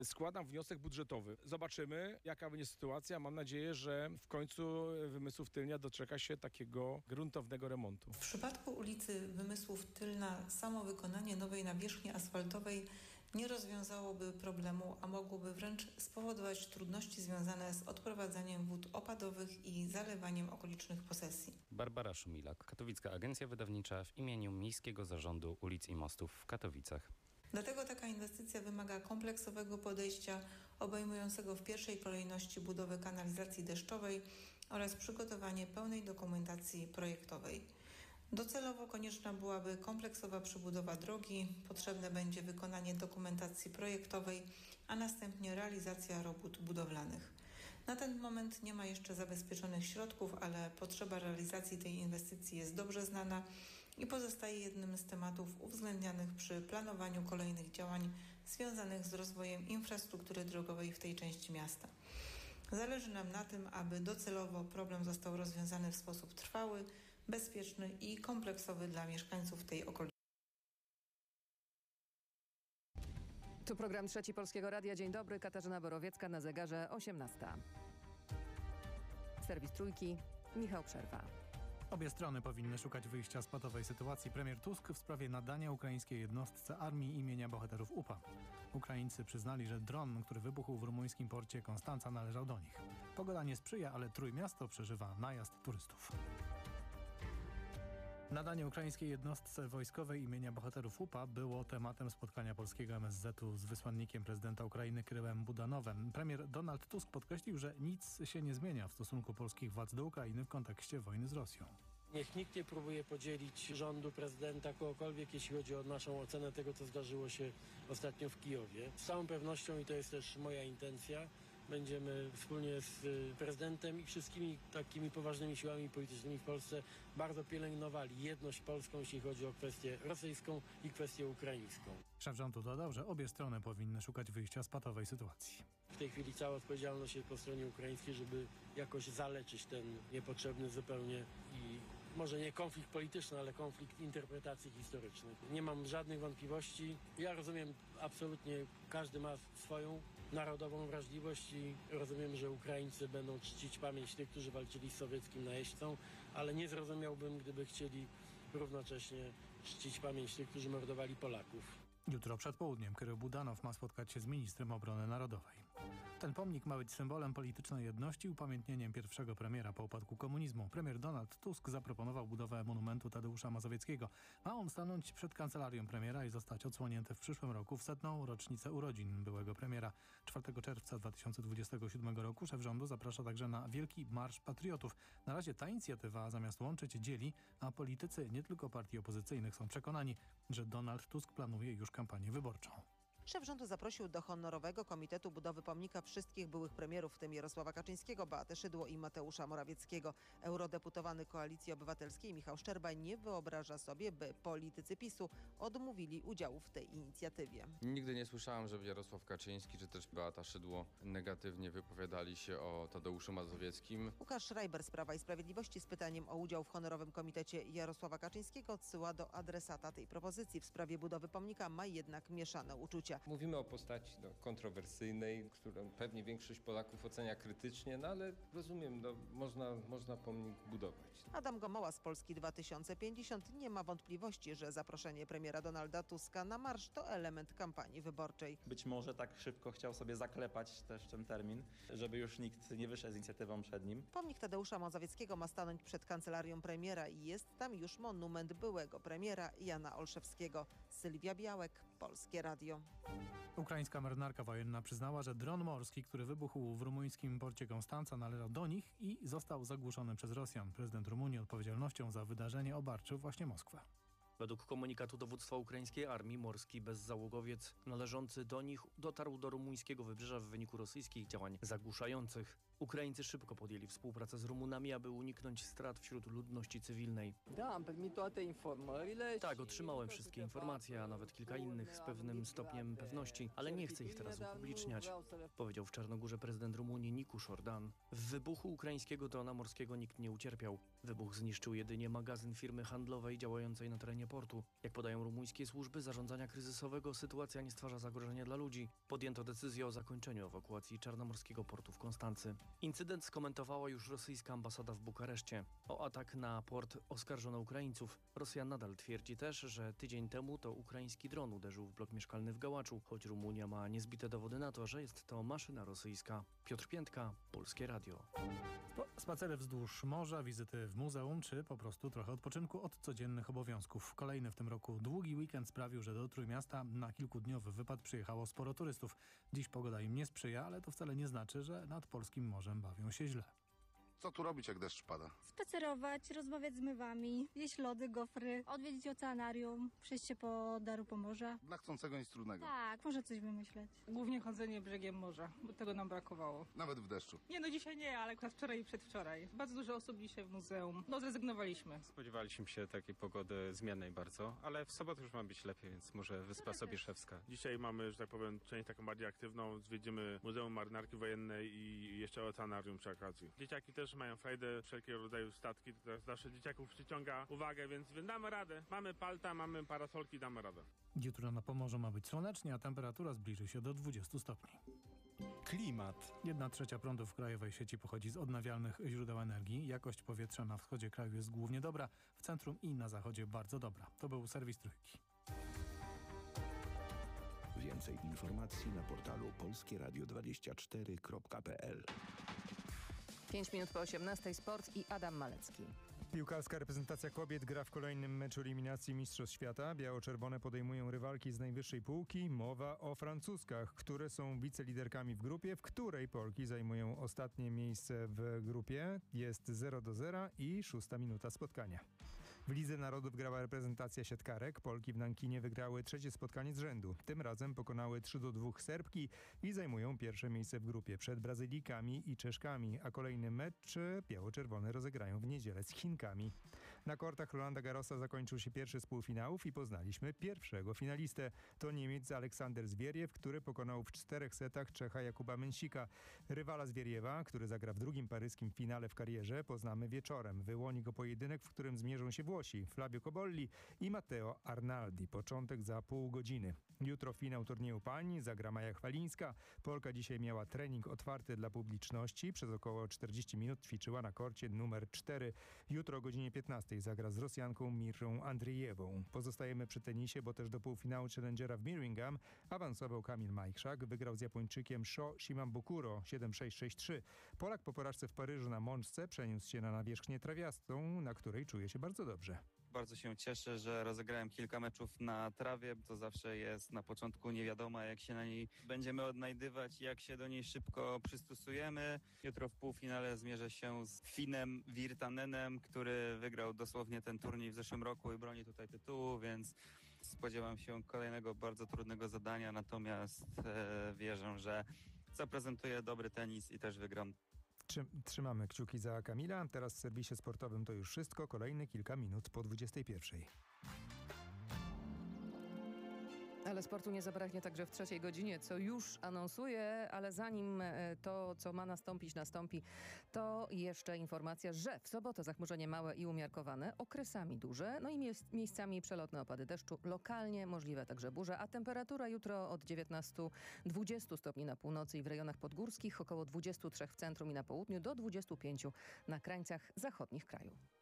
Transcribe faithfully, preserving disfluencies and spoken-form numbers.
Składam wniosek budżetowy. Zobaczymy, jaka będzie sytuacja. Mam nadzieję, że w końcu Wymysłów Tylnia doczeka się takiego gruntownego remontu. W przypadku ulicy Wymysłów Tylna samo wykonanie nowej nawierzchni asfaltowej nie rozwiązałoby problemu, a mogłoby wręcz spowodować trudności związane z odprowadzaniem wód opadowych i zalewaniem okolicznych posesji. Barbara Szumilak, Katowicka Agencja Wydawnicza w imieniu Miejskiego Zarządu Ulic i Mostów w Katowicach. Dlatego taka inwestycja wymaga kompleksowego podejścia obejmującego w pierwszej kolejności budowę kanalizacji deszczowej oraz przygotowanie pełnej dokumentacji projektowej. Docelowo konieczna byłaby kompleksowa przebudowa drogi, potrzebne będzie wykonanie dokumentacji projektowej, a następnie realizacja robót budowlanych. Na ten moment nie ma jeszcze zabezpieczonych środków, ale potrzeba realizacji tej inwestycji jest dobrze znana i pozostaje jednym z tematów uwzględnianych przy planowaniu kolejnych działań związanych z rozwojem infrastruktury drogowej w tej części miasta. Zależy nam na tym, aby docelowo problem został rozwiązany w sposób trwały, bezpieczny i kompleksowy dla mieszkańców tej okolicy. Tu program Trzeci Polskiego Radia. Dzień dobry, Katarzyna Borowiecka, na zegarze osiemnasta. Serwis Trójki, Michał Przerwa. Obie strony powinny szukać wyjścia z patowej sytuacji. Premier Tusk w sprawie nadania ukraińskiej jednostce armii imienia bohaterów U P A. Ukraińcy przyznali, że dron, który wybuchł w rumuńskim porcie Konstanca, należał do nich. Pogoda nie sprzyja, ale Trójmiasto przeżywa najazd turystów. Nadanie ukraińskiej jednostce wojskowej imienia bohaterów U P A było tematem spotkania polskiego M S Z-u z wysłannikiem prezydenta Ukrainy Kyrylem Budanowem. Premier Donald Tusk podkreślił, że nic się nie zmienia w stosunku polskich władz do Ukrainy w kontekście wojny z Rosją. Niech nikt nie próbuje podzielić rządu, prezydenta, kogokolwiek, jeśli chodzi o naszą ocenę tego, co zdarzyło się ostatnio w Kijowie. Z całą pewnością, i to jest też moja intencja, będziemy wspólnie z prezydentem i wszystkimi takimi poważnymi siłami politycznymi w Polsce bardzo pielęgnowali jedność polską, jeśli chodzi o kwestię rosyjską i kwestię ukraińską. Szef rządu dodał, że obie strony powinny szukać wyjścia z patowej sytuacji. W tej chwili cała odpowiedzialność jest po stronie ukraińskiej, żeby jakoś zaleczyć ten niepotrzebny zupełnie i może nie konflikt polityczny, ale konflikt interpretacji historycznych. Nie mam żadnych wątpliwości. Ja rozumiem absolutnie, każdy ma swoją narodową wrażliwość i rozumiem, że Ukraińcy będą czcić pamięć tych, którzy walczyli z sowieckim najeźdźcą, ale nie zrozumiałbym, gdyby chcieli równocześnie czcić pamięć tych, którzy mordowali Polaków. Jutro przed południem Kyryl Budanow ma spotkać się z ministrem obrony narodowej. Ten pomnik ma być symbolem politycznej jedności i upamiętnieniem pierwszego premiera po upadku komunizmu. Premier Donald Tusk zaproponował budowę monumentu Tadeusza Mazowieckiego. Ma on stanąć przed kancelarią premiera i zostać odsłonięty w przyszłym roku w setną rocznicę urodzin byłego premiera. czwartego czerwca dwa tysiące dwudziestego siódmego roku szef rządu zaprasza także na Wielki Marsz Patriotów. Na razie ta inicjatywa zamiast łączyć dzieli, a politycy nie tylko partii opozycyjnych są przekonani, że Donald Tusk planuje już kampanię wyborczą. Szef rządu zaprosił do honorowego komitetu budowy pomnika wszystkich byłych premierów, w tym Jarosława Kaczyńskiego, Beatę Szydło i Mateusza Morawieckiego. Eurodeputowany Koalicji Obywatelskiej Michał Szczerba nie wyobraża sobie, by politycy PiSu odmówili udziału w tej inicjatywie. Nigdy nie słyszałem, żeby Jarosław Kaczyński czy też Beata Szydło negatywnie wypowiadali się o Tadeuszu Mazowieckim. Łukasz Schreiber z Prawa i Sprawiedliwości z pytaniem o udział w honorowym komitecie Jarosława Kaczyńskiego odsyła do adresata tej propozycji. W sprawie budowy pomnika ma jednak mieszane uczucia. Mówimy o postaci no, kontrowersyjnej, którą pewnie większość Polaków ocenia krytycznie, no ale rozumiem, no, można, można pomnik budować. Adam Gomoła z Polski dwa tysiące pięćdziesiąt nie ma wątpliwości, że zaproszenie premiera Donalda Tuska na marsz to element kampanii wyborczej. Być może tak szybko chciał sobie zaklepać też ten termin, żeby już nikt nie wyszedł z inicjatywą przed nim. Pomnik Tadeusza Mazowieckiego ma stanąć przed kancelarią premiera i jest tam już monument byłego premiera Jana Olszewskiego. Sylwia Białek, Polskie Radio. Ukraińska marynarka wojenna przyznała, że dron morski, który wybuchł w rumuńskim porcie Konstanca, należał do nich i został zagłuszony przez Rosjan. Prezydent Rumunii odpowiedzialnością za wydarzenie obarczył właśnie Moskwę. Według komunikatu dowództwa ukraińskiej armii morski bezzałogowiec należący do nich dotarł do rumuńskiego wybrzeża w wyniku rosyjskich działań zagłuszających. Ukraińcy szybko podjęli współpracę z Rumunami, aby uniknąć strat wśród ludności cywilnej. Tak, otrzymałem wszystkie informacje, a nawet kilka innych z pewnym stopniem pewności, ale nie chcę ich teraz upubliczniać, powiedział w Czarnogórze prezydent Rumunii Niku Orban. W wybuchu ukraińskiego drona morskiego nikt nie ucierpiał. Wybuch zniszczył jedynie magazyn firmy handlowej działającej na terenie portu. Jak podają rumuńskie służby zarządzania kryzysowego, sytuacja nie stwarza zagrożenia dla ludzi. Podjęto decyzję o zakończeniu ewakuacji czarnomorskiego portu w Konstancy. Incydent skomentowała już rosyjska ambasada w Bukareszcie. O atak na port oskarżono Ukraińców. Rosja nadal twierdzi też, że tydzień temu to ukraiński dron uderzył w blok mieszkalny w Gałaczu, choć Rumunia ma niezbite dowody na to, że jest to maszyna rosyjska. Piotr Piętka, Polskie Radio. Spacery wzdłuż morza, wizyty w muzeum, czy po prostu trochę odpoczynku od codziennych obowiązków. Kolejny w tym roku długi weekend sprawił, że do Trójmiasta na kilkudniowy wypad przyjechało sporo turystów. Dziś pogoda im nie sprzyja, ale to wcale nie znaczy, że nad polskim morzem bawią się źle. Co tu robić, jak deszcz pada? Spacerować, rozmawiać z mywami, jeść lody, gofry, odwiedzić oceanarium, przejść się po Daru Pomorza. Dla chcącego nic trudnego. Tak, może coś wymyśleć. Głównie chodzenie brzegiem morza, bo tego nam brakowało. Nawet w deszczu. Nie no, dzisiaj nie, ale akurat wczoraj i przedwczoraj. Bardzo dużo osób dzisiaj w muzeum. No zrezygnowaliśmy. Spodziewaliśmy się takiej pogody zmiennej bardzo, ale w sobotę już ma być lepiej, więc może Wyspa Sobieszewska. Dzisiaj mamy, że tak powiem, część taką bardziej aktywną. Zwiedzimy Muzeum Marynarki Wojennej i jeszcze Oceanarium przy okazji. Dzieciaki też mają frajdę, wszelkiego rodzaju statki. To zawsze dzieciaków przyciąga uwagę, więc, więc damy radę. Mamy palta, mamy parasolki, damy radę. Jutro na Pomorzu ma być słonecznie, a temperatura zbliży się do dwudziestu stopni. Klimat. Jedna trzecia prądu w krajowej sieci pochodzi z odnawialnych źródeł energii. Jakość powietrza na wschodzie kraju jest głównie dobra, w centrum i na zachodzie bardzo dobra. To był serwis Trójki. Więcej informacji na portalu polskie radio dwadzieścia cztery kropka p l. pięć minut po osiemnastej sport i Adam Malecki. Piłkarska reprezentacja kobiet gra w kolejnym meczu eliminacji Mistrzostw Świata. Biało-czerwone podejmują rywalki z najwyższej półki. Mowa o Francuskach, które są wiceliderkami w grupie, w której Polki zajmują ostatnie miejsce w grupie. Jest zero do zera i szósta minuta spotkania. W Lidze Narodów grała reprezentacja siatkarek. Polki w Nankinie wygrały trzecie spotkanie z rzędu. Tym razem pokonały trzy do dwóch Serbki i zajmują pierwsze miejsce w grupie przed Brazylijkami i Czeszkami, a kolejny mecz biało-czerwone rozegrają w niedzielę z Chinkami. Na kortach Rolanda Garrosa zakończył się pierwszy z półfinałów i poznaliśmy pierwszego finalistę. To Niemiec Aleksander Zwieriew, który pokonał w czterech setach Czecha Jakuba Mensika. Rywala Zwieriewa, który zagra w drugim paryskim finale w karierze, poznamy wieczorem. Wyłoni go pojedynek, w którym zmierzą się Włosi Flavio Cobolli i Matteo Arnaldi. Początek za pół godziny. Jutro finał turnieju pań, zagra Maja Chwalińska. Polka dzisiaj miała trening otwarty dla publiczności. Przez około czterdzieści minut ćwiczyła na korcie numer cztery. Jutro o godzinie piętnastej zagra z Rosjanką Mirą Andrijewą. Pozostajemy przy tenisie, bo też do półfinału Challengera w Birmingham awansował Kamil Majchrzak. Wygrał z Japończykiem Sho Shimabukuro siedem sześć sześć trzy. Polak po porażce w Paryżu na mączce przeniósł się na nawierzchnię trawiastą, na której czuje się bardzo dobrze. Bardzo się cieszę, że rozegrałem kilka meczów na trawie. To zawsze jest na początku nie wiadomo, jak się na niej będziemy odnajdywać, jak się do niej szybko przystosujemy. Jutro w półfinale zmierzę się z Finem Virtanenem, który wygrał dosłownie ten turniej w zeszłym roku i broni tutaj tytułu, więc spodziewam się kolejnego bardzo trudnego zadania, natomiast e, wierzę, że zaprezentuję dobry tenis i też wygram. Trzymamy kciuki za Kamila. Teraz w serwisie sportowym to już wszystko. Kolejne kilka minut po dwudziestej pierwszej. Ale sportu nie zabraknie także w trzeciej godzinie, co już anonsuję, ale zanim to, co ma nastąpić, nastąpi, to jeszcze informacja, że w sobotę zachmurzenie małe i umiarkowane, okresami duże, no i miejscami przelotne opady deszczu, lokalnie możliwe także burze, a temperatura jutro od dziewiętnastu do dwudziestu stopni na północy i w rejonach podgórskich, około dwudziestu trzech w centrum i na południu, do dwudziestu pięciu na krańcach zachodnich kraju.